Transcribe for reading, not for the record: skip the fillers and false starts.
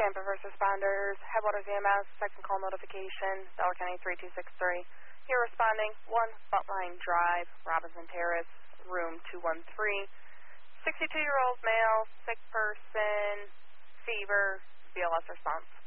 Tampa First Responders, Headwaters EMS, second call notification, Delaware County 3263. Here responding, 1 Buntline Drive, Robinson Terrace, room 213. 62-year-old male, sick person, fever, BLS response.